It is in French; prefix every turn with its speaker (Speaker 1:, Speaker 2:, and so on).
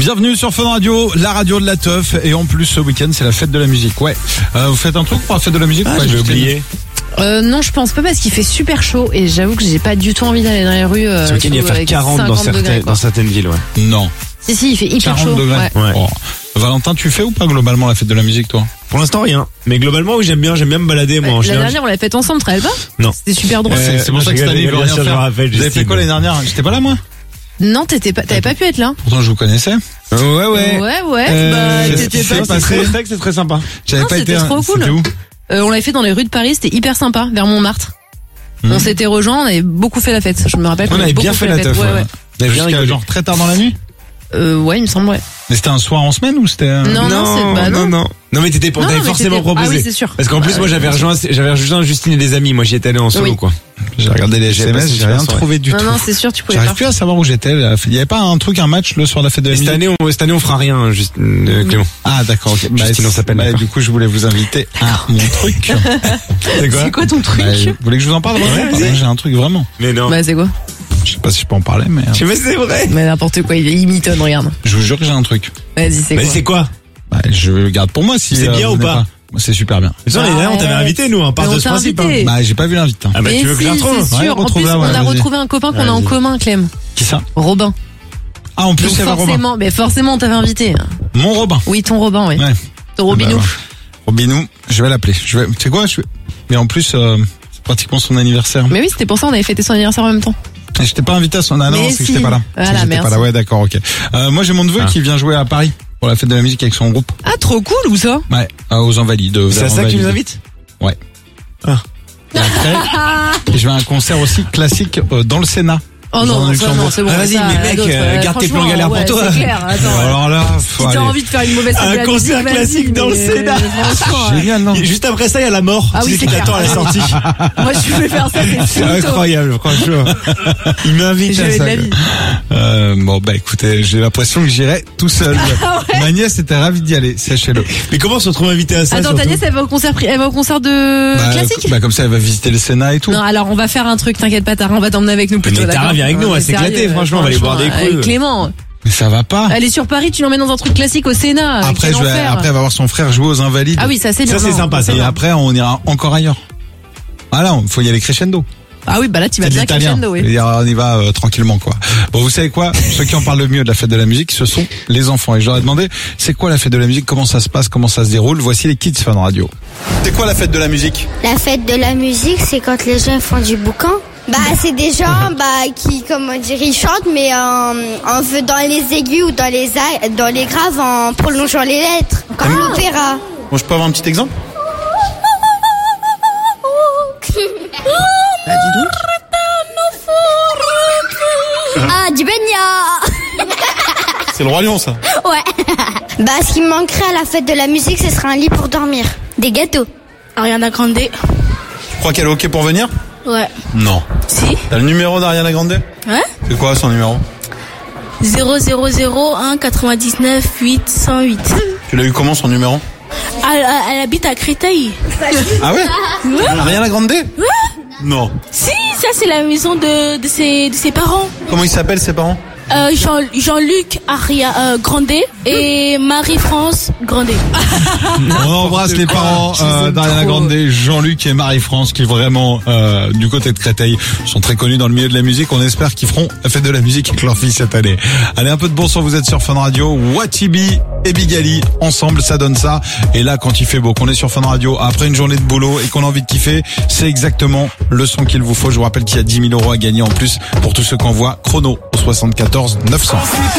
Speaker 1: Bienvenue sur Fun Radio, la radio de la teuf. Et en plus, ce week-end, c'est la fête de la musique. Ouais. Vous faites un truc pour la fête de la musique?
Speaker 2: J'ai oublié.
Speaker 3: Non, je pense pas parce qu'il fait super chaud et j'avoue que j'ai pas du tout envie d'aller dans les rues.
Speaker 2: Ce week-end, il va faire 40 dans certaines villes, ouais.
Speaker 1: Non.
Speaker 3: Si, il fait hyper
Speaker 1: 40
Speaker 3: chaud.
Speaker 1: degrés.
Speaker 3: Ouais.
Speaker 1: Oh. Valentin, tu fais ou pas globalement la fête de la musique, toi?
Speaker 2: Pour l'instant, rien. Mais globalement, oui, j'aime bien me balader, moi, en
Speaker 3: La
Speaker 2: général.
Speaker 3: dernière, on l'a faite ensemble, tu te rappelles pas?
Speaker 2: Non.
Speaker 3: C'était super drôle.
Speaker 1: C'est pour ça que cette année, il veut rien faire. Vous avez fait quoi l'année dernière? J'étais pas là, moi?
Speaker 3: Non, t'avais pas pu être là.
Speaker 1: Pourtant, je vous connaissais.
Speaker 2: Ouais.
Speaker 3: T'étais pas.
Speaker 2: C'est très sympa.
Speaker 1: J'avais pas été.
Speaker 3: C'était trop cool.
Speaker 1: C'était où?
Speaker 3: On l'avait fait dans les rues de Paris, c'était hyper sympa, vers Montmartre. On s'était rejoints, on avait beaucoup fait la fête. Je me rappelle.
Speaker 2: On avait bien fait la teuf.
Speaker 3: Ouais.
Speaker 1: Vous avez jusqu'à genre très tard dans la nuit?
Speaker 3: Ouais, il me semble, ouais.
Speaker 1: Mais c'était un soir en semaine ou c'était
Speaker 3: Non,
Speaker 2: Non, mais t'avais forcément proposé.
Speaker 3: Ah oui, c'est sûr.
Speaker 2: Parce qu'en plus, moi, j'avais rejoint Justine et des amis. Moi, j'y étais allé en solo, quoi.
Speaker 1: J'ai regardé les SMS, j'ai rien trouvé du tout.
Speaker 3: Non, c'est sûr, tu pouvais
Speaker 1: J'arrive
Speaker 3: pas.
Speaker 1: plus à savoir où j'étais. Il y avait pas un match le soir de la fête de la musique?
Speaker 2: Cette année, on fera rien, juste, Clément.
Speaker 1: Ah, d'accord, ok.
Speaker 2: Justine, on s'appelle.
Speaker 1: Du coup, je voulais vous inviter à mon truc.
Speaker 3: C'est quoi ton truc?
Speaker 1: Vous voulez que je vous en parle vraiment? J'ai un truc vraiment.
Speaker 2: Mais non.
Speaker 3: Bah, c'est quoi?
Speaker 1: Je sais pas si je peux en parler, mais.
Speaker 2: Je sais pas si c'est vrai.
Speaker 3: Mais n'importe quoi, il mitonne, regarde.
Speaker 1: Je vous jure que j'ai un truc.
Speaker 3: Vas-y, c'est quoi?
Speaker 1: Je le garde pour moi si.
Speaker 2: C'est bien ou pas?
Speaker 1: C'est super bien.
Speaker 2: Mais ça, on t'avait invité, nous, part de ce principe.
Speaker 1: J'ai pas vu l'invite.
Speaker 2: Ah, tu veux que je la retrouve?
Speaker 3: C'est sûr. En plus, on a retrouvé un copain qu'on a en commun, Clem.
Speaker 1: Qui ça?
Speaker 3: Robin.
Speaker 1: Ah, en plus, c'est Robin.
Speaker 3: Mais forcément, on t'avait invité.
Speaker 1: Mon Robin.
Speaker 3: Oui, ton Robin, oui.
Speaker 1: Ouais.
Speaker 3: Ton Robinou.
Speaker 1: Robinou, je vais l'appeler. Tu sais quoi? Mais en plus, c'est pratiquement son anniversaire.
Speaker 3: Mais oui, c'était pour ça, on avait fêté son anniversaire en même temps.
Speaker 1: Et j'étais pas invité à son anniversaire, c'est que j'étais pas là.
Speaker 3: Voilà, merci.
Speaker 1: Pas là. Ouais, d'accord, ok. Moi, j'ai mon neveu qui vient jouer à Paris pour la fête de la musique avec son groupe.
Speaker 3: Ah, trop cool, où ça?
Speaker 1: Ouais, aux Invalides.
Speaker 2: C'est à ça que tu nous invites?
Speaker 1: Ouais.
Speaker 2: Ah.
Speaker 1: Et après, je vais à un concert aussi classique dans le Sénat.
Speaker 3: Oh non, c'est bon.
Speaker 2: Ah, vas-y, mais mec, garde tes plans galères pour toi.
Speaker 3: C'est clair, attends.
Speaker 1: Alors là,
Speaker 3: si t'as envie de faire une mauvaise
Speaker 2: un concert classique dans le Sénat.
Speaker 1: Génial, non?
Speaker 2: Juste après ça, il y a la mort.
Speaker 3: Ah oui, c'est clair.
Speaker 2: T'attends à la sortie.
Speaker 3: Moi, je vais faire ça,
Speaker 1: c'est incroyable, franchement. Il m'invite à ça. Bon, écoutez, j'ai l'impression que j'irai tout seul. Ma nièce était ravie d'y aller, sachez-le.
Speaker 2: Mais comment se retrouve invité à ça?
Speaker 3: Attends, ta nièce, elle va au concert de classique?
Speaker 1: Comme ça, elle va visiter le Sénat et tout.
Speaker 3: Non, alors, on va faire un truc, t'inquiète pas, Tara, on va t'emmener avec nous plutôt.
Speaker 2: Tara, viens avec nous, on va s'éclater, franchement, on va aller boire des coups.
Speaker 3: Clément.
Speaker 1: Mais ça va pas.
Speaker 3: Elle est sur Paris, tu l'emmènes dans un truc classique au Sénat.
Speaker 1: Après, elle va voir son frère jouer aux Invalides.
Speaker 3: Ah oui, ça c'est bien.
Speaker 2: Ça c'est sympa.
Speaker 1: Et après, on ira encore ailleurs. Voilà, faut y aller crescendo.
Speaker 3: Ah oui, là tu vas bien crescendo, oui.
Speaker 1: Et on y va tranquillement, quoi. Bon, vous savez quoi? Ceux qui en parlent le mieux de la fête de la musique, ce sont les enfants. Et je leur ai demandé, c'est quoi la fête de la musique? Comment ça se passe? Comment ça se déroule? Voici les Kids Fun Radio. C'est quoi la fête de la musique?
Speaker 4: La fête de la musique, c'est quand les gens font du boucan. C'est des gens qui, comment dire, ils chantent mais dans les aigus ou dans les graves en prolongeant les lettres, comme l'opéra.
Speaker 1: Bon, je peux avoir un petit exemple?
Speaker 3: Dis donc.
Speaker 4: Ah, du beignet.
Speaker 1: C'est le Roi Lion, ça.
Speaker 4: Ouais. Ce qui me manquerait à la fête de la musique, ce serait un lit pour dormir. Des gâteaux.
Speaker 5: Ariana Grande.
Speaker 1: Tu crois qu'elle est ok pour venir?
Speaker 5: Ouais.
Speaker 1: Non.
Speaker 5: Si.
Speaker 1: T'as le numéro d'Ariana Grande?
Speaker 5: Ouais.
Speaker 1: C'est quoi son numéro?
Speaker 5: 0001 99 808.
Speaker 1: Tu l'as eu comment son numéro?
Speaker 5: Elle habite à Créteil.
Speaker 1: Ah ouais? Ariana Grande?
Speaker 5: Ouais.
Speaker 1: Non.
Speaker 5: Si, ça c'est la maison de ses parents.
Speaker 1: Comment ils s'appellent ses parents?
Speaker 5: Jean-Luc Grande et Marie-France Grande.
Speaker 1: On embrasse les parents d'Ariana Grande, Jean-Luc et Marie-France qui vraiment du côté de Créteil sont très connus dans le milieu de la musique. On espère qu'ils feront la fête de la musique avec leur fille cette année. Allez, un peu de bon son, vous êtes sur Fun Radio. Watibi et Bigali ensemble, ça donne ça. Et là, quand il fait beau, qu'on est sur Fun Radio après une journée de boulot et qu'on a envie de kiffer, c'est exactement le son qu'il vous faut. Je vous rappelle qu'il y a 10 000 € à gagner en plus pour tous ceux qu'on voit. Chrono au 74 900.